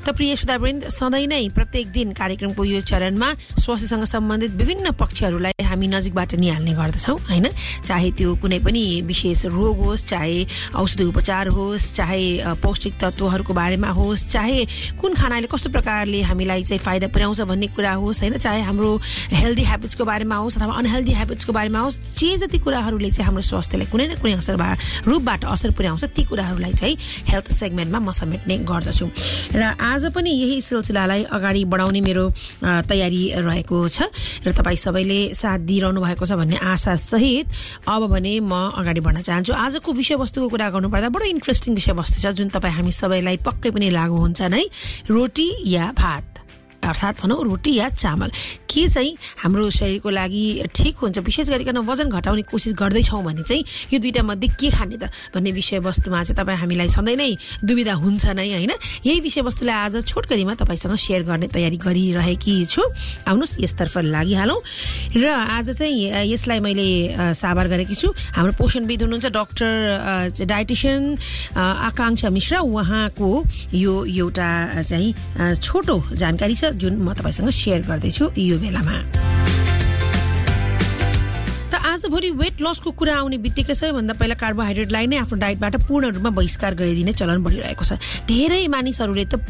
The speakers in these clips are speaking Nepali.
त प्रिय श्रोतावृन्द, सधैँ नै प्रत्येक दिन कार्यक्रमको यो चरणमा स्वास्थ्यसँग सम्बन्धित विभिन्न पक्षहरूलाई हामी नजिकबाट निहाल्ने गर्दछौँ हैन। चाहे त्यो कुनै पनि विशेष रोग होस्, चाहे औषधि उपचार होस्, चाहे पौष्टिक तत्त्वहरूको बारेमा होस्, चाहे कुन खानाले कस्तो प्रकारले हामीलाई चाहिँ फाइदा पुर्याउँछ भन्ने कुरा होस् हैन, चाहे हाम्रो हेल्दी ह्याबिट्सको बारेमा होस् अथवा अनहेल्दी ह्याबिट्सको बारेमा होस्, जे जति कुराहरूले चाहिँ हाम्रो स्वास्थ्यलाई कुनै न कुनै रूपबाट असर पुर्याउँछ ती कुराहरूलाई चाहिँ हेल्थ सेगमेन्टमा म समेट्ने गर्दछु। र आज पनि यही सिलसिलालाई अगाडि बढाउने मेरो तयारी रहेको छ र तपाईँ सबैले साथ दिइरहनु भएको छ भन्ने आशा सहित अब भने म अगाडि बढ्न चाहन्छु। आजको विषयवस्तुको कुरा गर्नुपर्दा बडो इन्ट्रेस्टिङ विषयवस्तु छ जुन तपाईँ हामी सबैलाई पक्कै पनि लागू हुन्छ नै, रोटी या भात अर्थात् भनौँ रोटी या चामल के चाहिँ हाम्रो शरीरको लागि ठिक हुन्छ, विशेष गरिकन वजन घटाउने कोसिस गर्दैछौँ भने चाहिँ यो दुईटा मध्ये के खाने त भन्ने विषयवस्तुमा चाहिँ तपाईँ हामीलाई सधैँ नै दुविधा हुन्छ नै हैन। यही विषयवस्तुलाई आज छोटकरीमा तपाईँसँग सेयर गर्ने तयारी गरिरहेकी छु। आउनुहोस् यसतर्फ लागिहालौँ र आज चाहिँ यसलाई मैले साभार गरेकी छु। हाम्रो पोषणविद हुनुहुन्छ डाक्टर डायटिशियन आकांक्षा मिश्रा, उहाँको यो एउटा चाहिँ छोटो जानकारी छ जुन म तपाईसँग शेयर गर्दैछु यो बेलामा। त आजभोलि वेट लसको कुरा आउने बित्तिकै सबैभन्दा पहिला कार्बोहाइड्रेटलाई नै आफ्नो डाइटबाट पूर्ण रूपमा बहिष्कार गरिदिने चलन बढिरहेको छ। धेरै मानिसहरूले त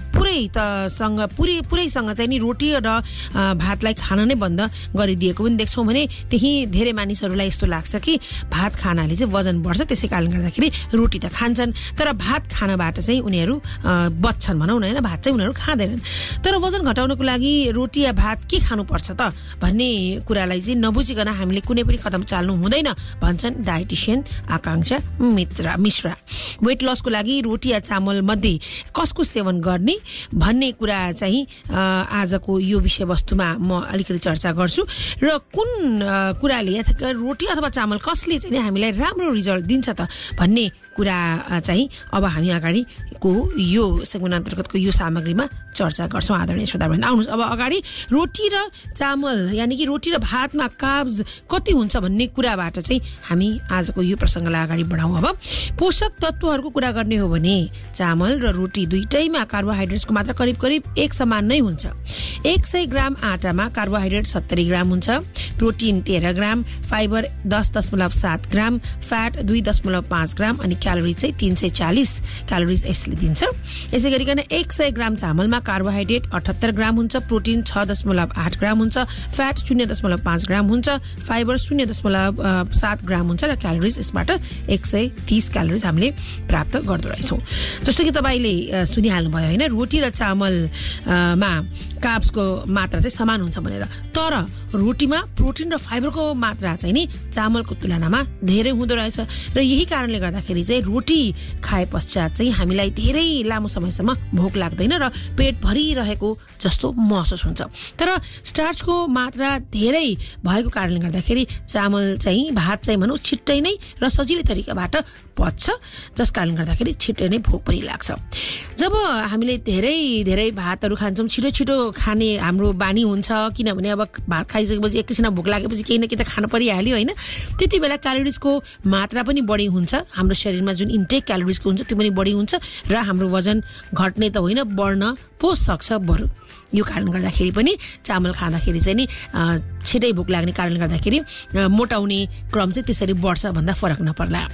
पुरैसँग चाहिँ नि रोटी र भातलाई खान नै बन्द गरिदिएको पनि देख्छौँ भने त्यही धेरै मानिसहरूलाई यस्तो लाग्छ कि भात खानाले चाहिँ वजन बढ्छ, त्यसै कारणले गर्दाखेरि रोटी त खान्छन् तर भात खानबाट चाहिँ उनीहरू बच्छन् भनौँ न हैन, भात चाहिँ उनीहरू खाँदैनन्। तर वजन घटाउनको लागि रोटी या भात के खानुपर्छ त भन्ने कुरालाई चाहिँ नबुझिकन हामीले कुनै पनि कदम चाल्नु हुँदैन भन्छन् डायटिशियन आकांक्षा मिश्रा। वेट लसको लागि रोटी या चामल मध्ये कसको सेवन गर्ने भन्ने कुरा चाहिँ आजको यो विषयवस्तुमा म अलिकति चर्चा गर्छु र कुन कुराले रोटी अथवा चामल कसले चाहिँ हामीलाई राम्रो रिजल्ट दिन्छ त भन्ने कुरा चाहिँ अब हामी अगाडिको यो सेगमेन्ट अन्तर्गतको यो सामग्रीमा चर्चा गर्छौँ। आदरणीय श्रोतावृन्द, आउनुहोस् अब अगाडि रोटी र चामल यानि कि रोटी र भातमा कार्ब्स कति हुन्छ भन्ने कुराबाट चाहिँ हामी आजको यो प्रसङ्गलाई अगाडि बढाउँ। अब पोषक तत्त्वहरूको कुरा गर्ने हो भने चामल र रोटी दुईटैमा कार्बोहाइड्रेट्सको मात्रा करिब करिब एक समान नै हुन्छ। 100 ग्राम आटामा कार्बोहाइड्रेट 70 ग्राम हुन्छ, प्रोटिन 13 ग्राम, फाइबर 10.7 ग्राम, फ्याट 2.5 ग्राम अनि क्यालोरी चाहिँ 340 क्यालोरिज यसले दिन्छ। यसै गरिकन 100 ग्राम चामलमा कार्बोहाइड्रेट 78 ग्राम हुन्छ, प्रोटिन 6.8 ग्राम हुन्छ, फ्याट 0.5 ग्राम हुन्छ, फाइबर 0.7 ग्राम हुन्छ र क्यालोरिज यसबाट 130 क्यालोरिज हामीले प्राप्त गर्दो रहेछौँ। जस्तो कि तपाईँले सुनिहाल्नुभयो होइन, रोटी र चामलमा कार्ब्सको मात्रा चाहिँ समान हुन्छ भनेर, तर रोटीमा प्रोटिन र फाइबरको मात्रा चाहिँ नि चामलको तुलनामा धेरै हुँदो रहेछ र यही कारणले गर्दाखेरि चाहिँ रोटी खाए पश्चात चाहिँ हामीलाई धेरै लामो समयसम्म भोक लाग्दैन र पेट भरिरहेको जस्तो महसुस हुन्छ। तर स्टार्चको मात्रा धेरै भएको कारणले गर्दाखेरि चामल चाहिँ भात चाहिँ भनौँ छिट्टै नै र सजिलै तरिकाबाट पच्छ, जस कारणले गर्दाखेरि छिट्टै नै भोक पनि लाग्छ। जब हामीले धेरै भातहरू खान्छौँ, छिटो छिटो खाने हाम्रो बानी हुन्छ, किनभने अब भात खाइसकेपछि एकैछिन भोक लागेपछि केही न केही त खानु परिहाल्यो होइन, त्यति बेला क्यालोरिजको मात्रा पनि बढी हुन्छ, हाम्रो शरीरमा जुन इन्टेक क्यालोरिजको हुन्छ त्यो पनि बढी हुन्छ र हाम्रो वजन घट्ने त होइन बढ्न पो सक्छ बरु। यो कारणले गर्दाखेरि पनि चामल खाँदाखेरि चाहिँ नि छिटै भोक लाग्ने कारणले गर्दाखेरि मोटाउने क्रम चाहिँ त्यसरी बढ्छ भन्दा फरक नपर्ला।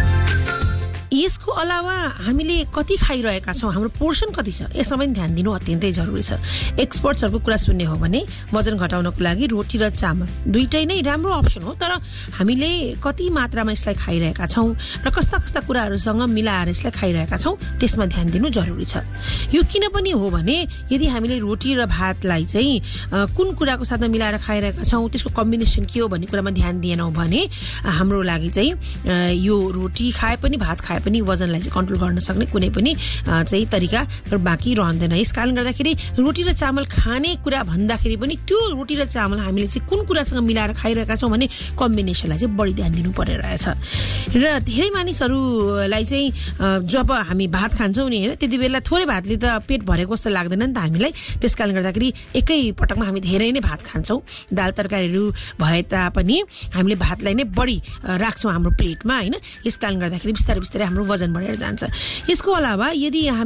यसको अलावा हामीले कति खाइरहेका छौँ, हाम्रो पोर्सन कति छ यसमा पनि ध्यान दिनु अत्यन्तै जरुरी छ। एक्सपर्ट्सहरूको कुरा सुन्ने हो भने वजन घटाउनको लागि रोटी र चामल दुईटै नै राम्रो अप्सन हो, तर हामीले कति मात्रामा यसलाई खाइरहेका छौँ र कस्ता कस्ता कुराहरूसँग मिलाएर यसलाई खाइरहेका छौँ त्यसमा ध्यान दिनु जरुरी छ। यो किन पनि हो भने यदि हामीले रोटी र भातलाई चाहिँ कुन कुराको साथमा मिलाएर खाइरहेका छौँ, त्यसको कम्बिनेसन के हो भन्ने कुरामा ध्यान दिएनौँ भने हाम्रो लागि चाहिँ यो रोटी खाए पनि भात खाए पनि वजनलाई चाहिँ कन्ट्रोल गर्न सक्ने कुनै पनि चाहिँ तरिका बाँकी रहँदैन। यस कारणले गर्दाखेरि रोटी र चामल खाने कुरा भन्दाखेरि पनि त्यो रोटी र चामल हामीले चाहिँ कुन कुरासँग मिलाएर खाइरहेका छौँ भने कम्बिनेसनलाई चाहिँ बढी ध्यान दिनु परिरहेछ। र धेरै मानिसहरूलाई चाहिँ जब हामी भात खान्छौँ नि होइन, त्यति बेला थोरै भातले त पेट भरेको जस्तो लाग्दैन नि त हामीलाई, त्यस कारणले गर्दाखेरि एकै पटकमा हामी धेरै नै भात खान्छौँ। दाल तरकारीहरू भए तापनि हामीले भातलाई नै बढी राख्छौँ हाम्रो प्लेटमा होइन, यस कारणले गर्दाखेरि बिस्तारै बिस्तारै हाम्रो वजन बढेर जान्छ। यसको अलावा यदि